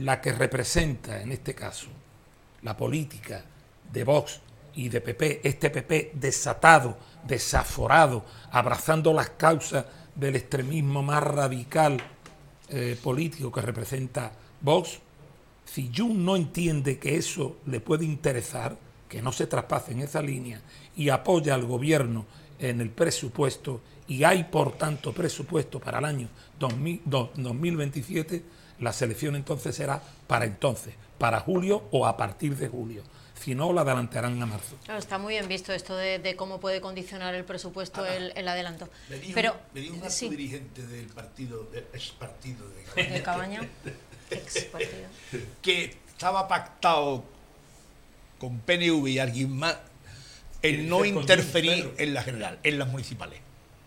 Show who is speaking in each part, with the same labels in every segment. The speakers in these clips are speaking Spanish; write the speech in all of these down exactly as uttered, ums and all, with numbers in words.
Speaker 1: la que representa, en este caso, la política de Vox y de P P, este P P desatado, desaforado, abrazando las causas del extremismo más radical eh, político que representa Vox, si Junts no entiende que eso le puede interesar, que no se traspase en esa línea y apoya al gobierno en el presupuesto, y hay por tanto presupuesto para el año dos mil veintisiete, la selección entonces será para entonces, para julio o a partir de julio. Si no, la adelantarán a marzo.
Speaker 2: Claro, está muy bien visto esto de, de cómo puede condicionar el presupuesto
Speaker 3: Ahora,
Speaker 2: el, el adelanto.
Speaker 3: Me dijo,
Speaker 2: Pero,
Speaker 3: me dijo un alto
Speaker 2: sí.
Speaker 3: dirigente del partido, del ex partido de Cabaña,
Speaker 2: De Cabaña, ex partido.
Speaker 3: que estaba pactado con P N V y alguien más en no interferir en la general, en las municipales,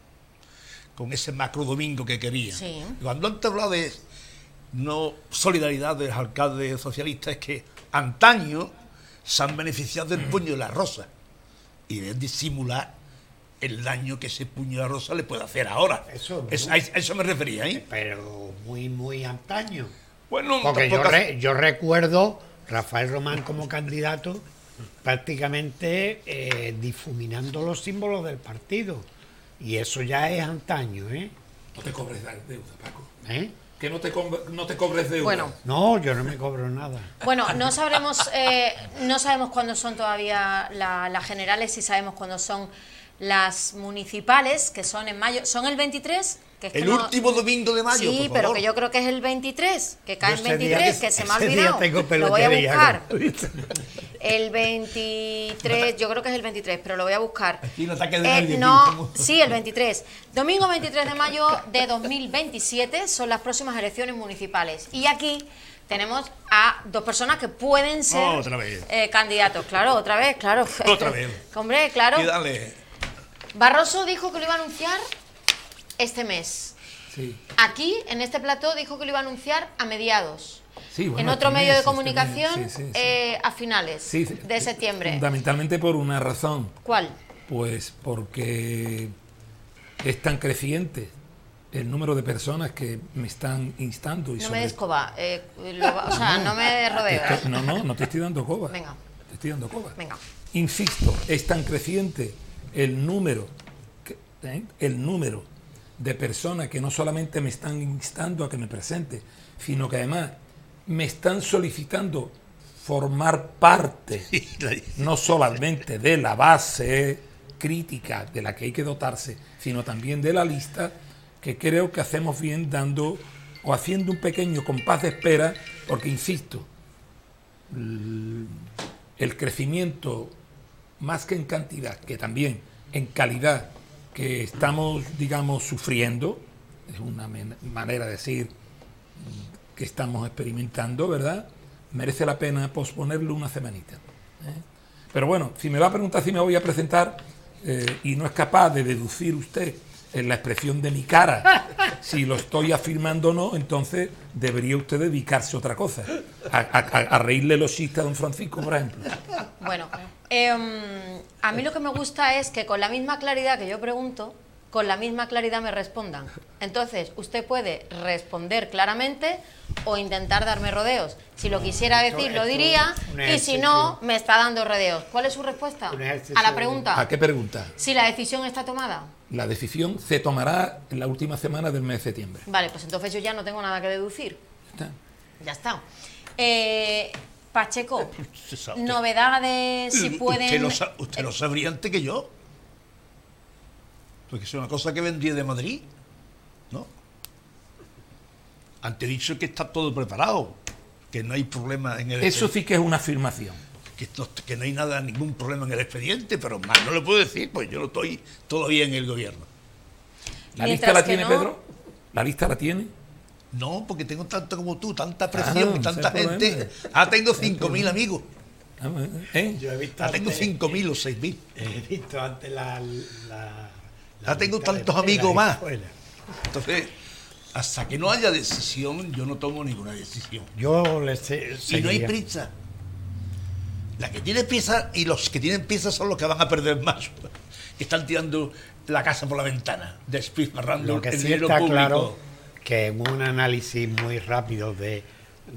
Speaker 3: con ese macro domingo que querían.
Speaker 2: Sí.
Speaker 3: Cuando antes hablaba de no solidaridad de los alcaldes socialistas, es que antaño se han beneficiado del puño de la rosa y deben disimular el daño que ese puño de la rosa le puede hacer ahora.
Speaker 4: Eso,
Speaker 3: es, a eso me refería, ¿eh?
Speaker 4: Pero muy, muy antaño.
Speaker 3: Bueno,
Speaker 4: Porque yo,
Speaker 3: tampoco-
Speaker 4: re- yo recuerdo Rafael Román como candidato prácticamente eh, difuminando los símbolos del partido. Y eso ya es antaño, ¿eh?
Speaker 1: No te cobres deuda, Paco.
Speaker 4: ¿Eh?
Speaker 1: Que no te, co- no te cobres deuda.
Speaker 2: Bueno,
Speaker 4: No, yo no me cobro nada.
Speaker 2: Bueno, no sabremos, eh, no sabemos cuándo son todavía la- las generales, sí sabemos cuándo son las municipales, que son en mayo. ¿Son el veintitrés? Que es que
Speaker 3: el
Speaker 2: no-
Speaker 3: último domingo de mayo,
Speaker 2: Sí,
Speaker 3: por
Speaker 2: pero
Speaker 3: favor.
Speaker 2: que yo creo que es el veintitrés, que cae
Speaker 4: Yo
Speaker 2: en
Speaker 4: ese día
Speaker 2: veintitrés,
Speaker 4: que-
Speaker 2: que se me ha
Speaker 4: ese día
Speaker 2: olvidado.
Speaker 4: tengo
Speaker 2: Lo voy a
Speaker 4: peluquería,
Speaker 2: buscar.
Speaker 4: ¿no?
Speaker 2: El veintitrés, yo creo que es el veintitrés, pero lo voy a buscar.
Speaker 3: Aquí no ataque de
Speaker 2: Eh,
Speaker 3: nadie,
Speaker 2: no,
Speaker 3: aquí estamos-
Speaker 2: sí, el veintitrés. Domingo veintitrés de mayo de dos mil veintisiete son las próximas elecciones municipales. Y aquí tenemos a dos personas que pueden ser
Speaker 3: Otra vez.
Speaker 2: eh, candidatos. Claro, otra vez, claro.
Speaker 3: Otra vez.
Speaker 2: Hombre, claro.
Speaker 3: Y dale.
Speaker 2: Barroso dijo que lo iba a anunciar este mes.
Speaker 1: Sí.
Speaker 2: Aquí, en este plató, dijo que lo iba a anunciar a mediados.
Speaker 1: Sí, bueno,
Speaker 2: en otro
Speaker 1: este
Speaker 2: medio
Speaker 1: mes,
Speaker 2: de
Speaker 1: este
Speaker 2: comunicación,
Speaker 1: mes, sí, sí, sí.
Speaker 2: eh, a finales
Speaker 1: Sí, sí.
Speaker 2: de septiembre.
Speaker 1: Fundamentalmente por una razón.
Speaker 2: ¿Cuál?
Speaker 1: Pues porque es tan creciente el número de personas que me están instando. Y
Speaker 2: No
Speaker 1: sobre
Speaker 2: me des coba, eh, lo va- o sea, no me des
Speaker 1: Te
Speaker 2: rodeos.
Speaker 1: estoy- no, no, no te estoy dando coba.
Speaker 2: Venga.
Speaker 1: Te estoy dando coba.
Speaker 2: Venga.
Speaker 1: Insisto, es tan creciente el número, que- ¿eh? el número de personas que no solamente me están instando a que me presente, sino que además me están solicitando formar parte, no solamente de la base crítica de la que hay que dotarse, sino también de la lista, que creo que hacemos bien dando o haciendo un pequeño compás de espera, porque insisto, l- el crecimiento, más que en cantidad, que también en calidad, que estamos, digamos, sufriendo, es una men- manera de decir mm, que estamos experimentando, ¿verdad? Merece la pena posponerlo una semanita. ¿eh? Pero bueno, si me va a preguntar si me voy a presentar eh, y no es capaz de deducir usted en la expresión de mi cara si lo estoy afirmando o no, entonces debería usted dedicarse a otra cosa, a, a- a reírle los chistes a don Francisco, por ejemplo.
Speaker 2: Bueno, em, a mí lo que me gusta es que con la misma claridad que yo pregunto, con la misma claridad me respondan. Entonces, usted puede responder claramente o intentar darme rodeos. Si lo quisiera
Speaker 4: Esto-
Speaker 2: decir, lo
Speaker 4: esto
Speaker 2: diría,
Speaker 4: es un
Speaker 2: y si no,
Speaker 4: ejercicio.
Speaker 2: me está dando rodeos. ¿Cuál es su respuesta
Speaker 4: Un ejercicio
Speaker 2: a la
Speaker 4: de-
Speaker 2: pregunta?
Speaker 1: ¿A qué pregunta?
Speaker 2: Si la decisión está tomada.
Speaker 1: La decisión se tomará en la última semana del mes de septiembre.
Speaker 2: Vale, pues entonces yo ya no tengo nada que deducir.
Speaker 1: ¿Está?
Speaker 2: Ya está. Eh, Pacheco,
Speaker 3: Usted sabe-
Speaker 2: novedades, si
Speaker 3: Usted
Speaker 2: pueden...
Speaker 3: lo, sa- usted lo sabría antes que yo. Porque es una cosa que vendría de Madrid, ¿no? Antes he dicho que está todo preparado, que no hay problema en el
Speaker 1: Eso
Speaker 3: expediente,
Speaker 1: sí que es una afirmación.
Speaker 3: que, no, que no hay nada, ningún problema en el expediente, pero más no lo puedo decir, pues yo no estoy todavía en el gobierno.
Speaker 1: ¿La
Speaker 2: Mientras
Speaker 1: lista la
Speaker 2: que
Speaker 1: tiene,
Speaker 2: no-
Speaker 1: Pedro? ¿La lista la tiene?
Speaker 3: No, porque tengo tanto como tú, tanta presión
Speaker 1: Ah,
Speaker 3: y tanta
Speaker 1: ese es el
Speaker 3: gente.
Speaker 1: problema.
Speaker 3: Ah, tengo cinco mil amigos.
Speaker 1: Ah, ¿eh?
Speaker 4: Yo he visto
Speaker 3: Ah, tengo
Speaker 4: antes-
Speaker 3: cinco mil o seis mil.
Speaker 4: He visto antes la... la,
Speaker 3: Ya tengo
Speaker 4: lista de
Speaker 3: tantos
Speaker 4: espera
Speaker 3: amigos
Speaker 4: en
Speaker 3: más.
Speaker 4: escuela.
Speaker 3: Entonces, hasta que no haya decisión, yo no tomo ninguna decisión.
Speaker 4: Yo les sé-
Speaker 3: Y no hay
Speaker 4: seguiría.
Speaker 3: prisa. La que tiene prisa y los que tienen prisa son los que van a perder más. Que están tirando la casa por la ventana, despilfarrando
Speaker 4: Lo que
Speaker 3: el
Speaker 4: sí
Speaker 3: dinero
Speaker 4: está
Speaker 3: público.
Speaker 4: claro que en un análisis muy rápido de